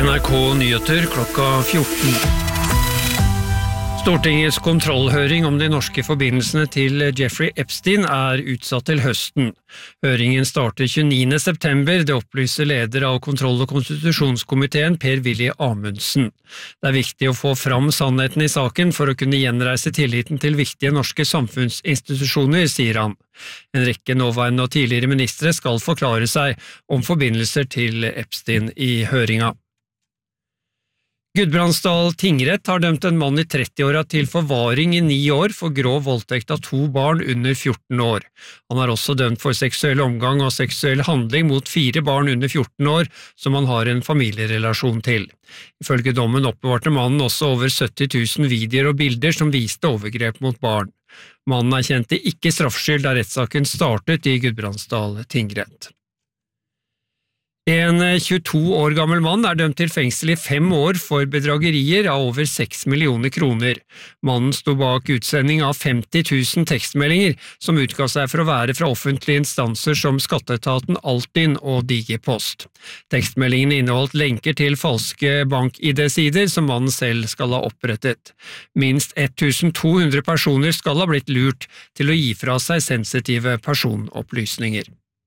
NRK Nyheter klokka 14. Stortingets kontrollhøring om de norske forbindelsene til Jeffrey Epstein utsatt til høsten. Høringen starter 29. september, det opplyser leder av kontroll- og konstitusjonskomiteen Per-Willy Amundsen. Det viktig å få fram sannheten i saken for å kunne gjenreise tilliten til viktige norske samfunnsinstitusjoner, sier han. En rekke nåværende og tidligere ministre skal forklare seg om forbindelser til Epstein i høringa. Gudbrandsdal tingrett har dømt en mann i 30-åra til forvaring i 9 år for grov voldtekt av 2 barn under 14 år. Han er også dømt for seksuell omgang og seksuell handling mot 4 barn under 14 år som han har en familierelasjon til. Ifølge dommen oppbevarte mannen også over 70 000 videoer og bilder som viste overgrep mot barn. Mannen kjente ikke straffskyld da rettssaken startet i Gudbrandsdal tingrett. En 22 år gammel mann dømt til fengsel i 5 år for bedragerier av over 6 millioner kroner. Mannen sto bak utsending av 50 000 tekstmeldinger som utga seg for å være fra offentlige instanser som Skatteetaten, Altinn og Digipost. Tekstmeldingene inneholdt lenker til falske bank-ID-sider som mannen selv skal ha opprettet. Minst 1200 personer skal ha blitt lurt til å gi fra seg sensitive personopplysninger.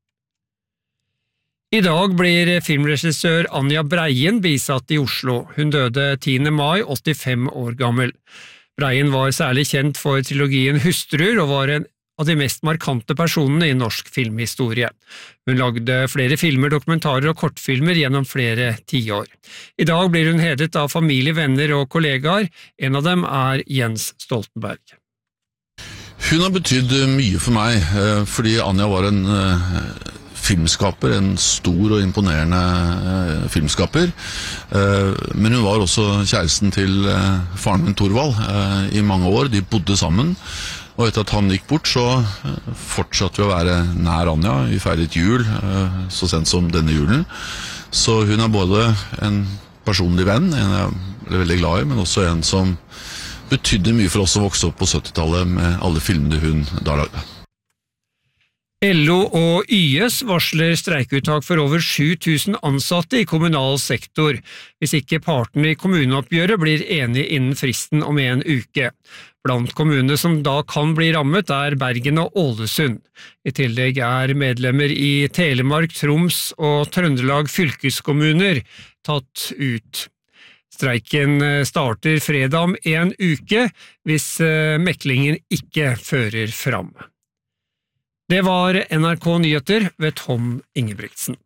I dag blir filmregissør Anja Breien bisatt i Oslo. Hun døde 10. mai, 85 år gammel. Breien var særlig kjent for trilogien Hustruer og var en av de mest markante personene i norsk filmhistorie. Hun lagde flere filmer, dokumentarer og kortfilmer gjennom flere tiår. I dag blir hun hedret av familie, venner og kollegaer. En av dem Jens Stoltenberg. Hun har betydd mye for meg, fordi Anja var en filmskaper, en stor og imponerende filmskaper. Men hun var også kjæresten til faren min Torvald i mange år. De bodde sammen, og etter at han gikk bort, så fortsatte vi å være nær Anja. Vi feiret jul så sent som denne julen. Så hun både en personlig venn, en jeg ble veldig glad i, men også en som betydde mye for oss som vokste opp på 70-tallet med alle filmene hun da lagde. LO og YS varsler streikeuttak for over 7000 ansatte i kommunal sektor, hvis ikke partene i kommuneoppgjøret blir enige innen fristen om 1 uke. Blant kommunene som da kan bli rammet Bergen og Ålesund. I tillegg medlemmer i Telemark, Troms og Trøndelag fylkeskommuner tatt ut. Streiken starter fredag om 1 uke hvis meklingen ikke fører fram. Det var NRK Nyheter ved Tom Ingebrigtsen.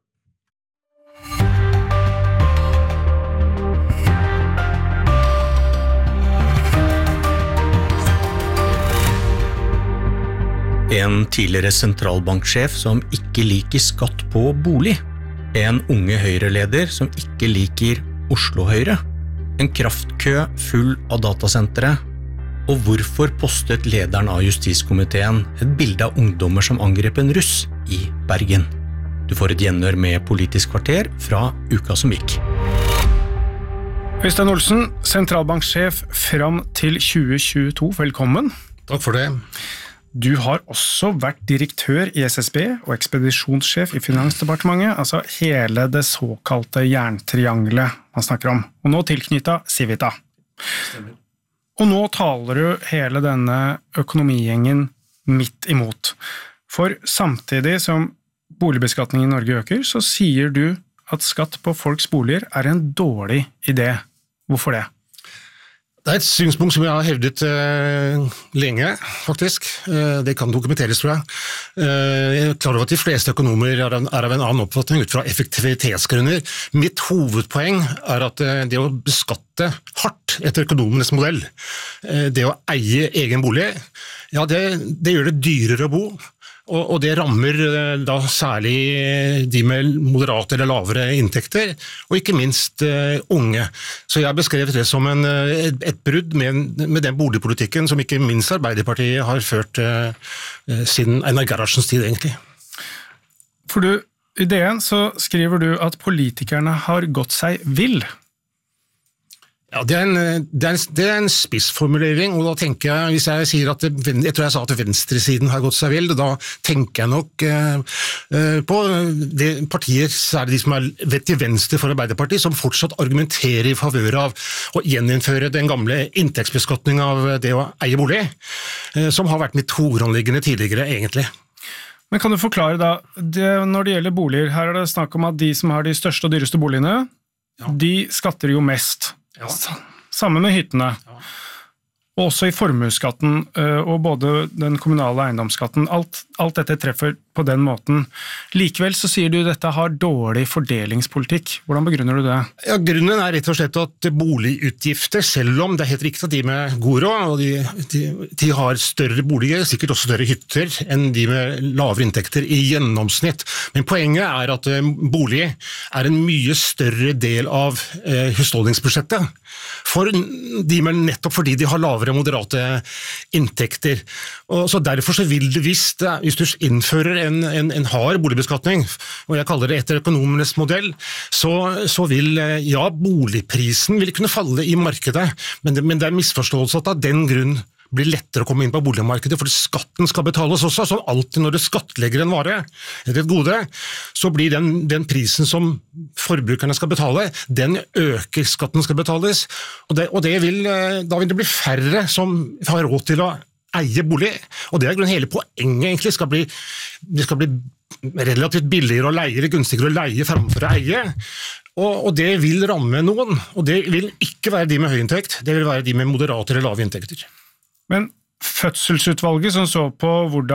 En tidligere sentralbanksjef som ikke liker skatt på bolig. En unge Høyre-leder som ikke liker Oslo Høyre. En kraftkø full av datasentre. Og hvorfor postet lederen av justiskomiteen et bilde av ungdommer som angrep en russ i Bergen? Du får et gjenhør med Politisk kvarter fra uka som gikk. Øystein Olsen, sentralbanksjef fram til 2022. Velkommen. Takk for det. Du har også vært direktør i SSB og ekspedisjonssjef i Finansdepartementet, altså hele det såkalte jerntriangelet man snakker om, og nå tilknyttet Civita. Stemmer. Og nå taler du hele denne økonomigjengen midt imot. For samtidig som boligbeskatningen i Norge øker, så sier du at skatt på folks boliger en dårlig idé. Hvorfor det? Det et synspunkt som jeg har hevdet lenge, faktisk. Det kan dokumenteres, tror jeg. Jeg er klar over at de fleste økonomer av en annen oppfatning ut fra effektivitetsgrunner. Mitt hovedpoeng at det å beskatte hardt etter økonomenes modell, det å eie egen bolig, ja, det gjør det dyrere å bo. Og det rammer da særlig de med moderate eller lavere inntekter, og ikke minst unge. Så jeg har beskrevet det som et brudd med den boligpolitikken som ikke minst Arbeiderpartiet har ført siden Einar Gerhardsens tid, egentlig. For i DN så skriver du at politikerne har gått seg vill. Ja, det er en spissformulering, og da tenker jeg, hvis jeg sier at jeg tror jeg sa at venstresiden har gått seg vel, da tenker jeg nok på det partier, særlig de som er til venstre for Arbeiderpartiet, som fortsatt argumenterer i favør av å gjeninnføre den gamle inntektsbeskatningen av det å eie bolig, som har vært mitt hovedanliggende tidligere, egentlig. Men kan du forklare da, når det gjelder boliger, her er det snakk om at de som har de største og dyreste boligene, de skatter jo mest. Ja. Sammen med hyttene. Ja. Og også i formuesskatten og både den kommunale eiendomsskatten. Alt dette treffer på den måten. Likevel så sier du dette har dårlig fordelingspolitikk. Hvordan begrunner du det? Ja, grunnen er rett og slett at boligutgifter, selv om det er helt riktig at de med god råd, og de har større boliger, sikkert også større hytter enn de med lavere inntekter i gjennomsnitt. Men poenget er at bolig er en mye større del av husholdningsbudsjettet. Nettopp fordi de har lavere moderate inntekter. Og så derfor så vil det, hvis du innfører en hard boligbeskatning, og jeg kaller det etter økonomenes modell, så vil boligprisen vil kunne falle i markedet, men det er misforståelse at av den grunn blir lettere å komme inn på boligmarkedet, fordi skatten skal betales også, som alltid når du skattlegger en vare, eller et gode, så blir den prisen som forbrukerne skal betale, den øker, skatten skal betales, og da vil det bli færre som har råd til å eie bolig, og det er hele poenget egentlig, det skal bli relativt billigere å leie, eller gunstigere å leie fremfor å eie, og det vil ramme noen, og det vil ikke være de med høy inntekt, det vil være de med moderate eller lave inntekter. Men fødselsutvalget som så på hvordan